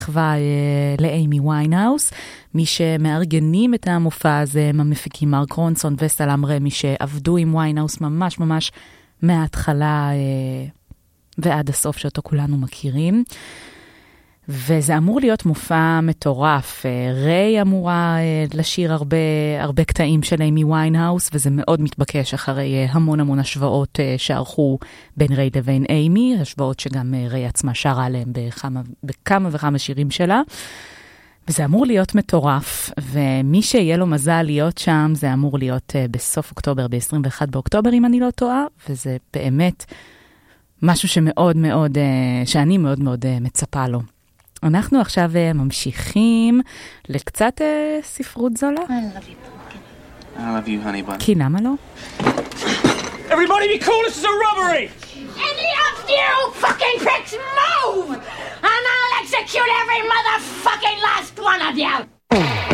מחווה לאימי ויינהאוס. מי שמארגנים את המופע הזה הם המפיקים מרק רונסון וסלאם רמי, שעבדו עם ויינהאוס ממש ממש מההתחלה ועד הסוף, שאותו כולנו מכירים. וזה אמור להיות מופע מטורף. ריי אמורה לשיר הרבה קטעים של אימי ויינהאוס, וזה מאוד מתבקש אחרי המון השוואות שערכו בין ריי לבין אימי, השוואות שגם ריי עצמה שרה עליהם בכמה וכמה שירים שלה. וזה אמור להיות מטורף, ומי שיהיה לו מזל להיות שם, זה אמור להיות בסוף אוקטובר, ב-21 באוקטובר, אם אני לא טועה, וזה באמת משהו שמאוד מאוד, שאני מאוד מאוד מצפה לו. אנחנו עכשיו ממשיכים לקצת ספרות זולה. I love you, honey bun. כי למה לא? Everybody be cool, this is a robbery! Any of you fucking pricks move! And I'll execute every motherfucking last one of you!